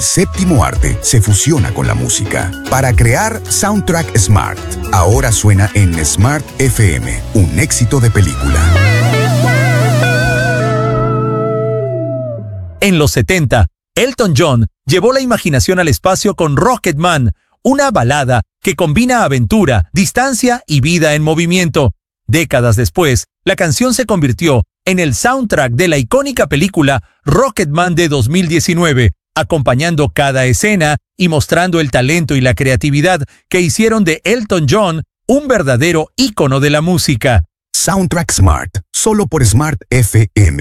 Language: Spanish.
séptimo arte se fusiona con la música para crear Soundtrack Smart. Ahora suena en Smart FM, un éxito de película. En los 70, Elton John llevó la imaginación al espacio con Rocketman, una balada que combina aventura, distancia y vida en movimiento. Décadas después, la canción se convirtió en el soundtrack de la icónica película Rocketman de 2019, acompañando cada escena y mostrando el talento y la creatividad que hicieron de Elton John un verdadero ícono de la música. Soundtrack Smart, solo por Smart FM.